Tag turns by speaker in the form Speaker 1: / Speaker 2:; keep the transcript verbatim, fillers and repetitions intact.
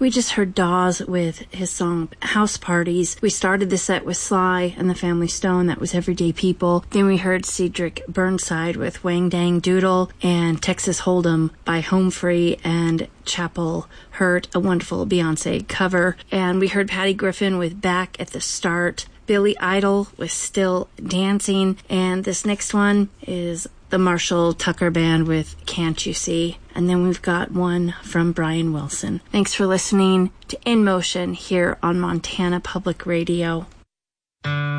Speaker 1: We just heard Dawes with his song House Parties. We started the set with Sly and the Family Stone. That was Everyday People. Then we heard Cedric Burnside with Wang Dang Doodle and Texas Hold'em by Home Free and Chapel Hurt, a wonderful Beyonce cover. And we heard Patty Griffin with Back at the Start. Billy Idol with Still Dancing. And this next one is the Marshall Tucker Band with Can't You See? And then we've got one from Brian Wilson. Thanks for listening to In Motion here on Montana Public Radio.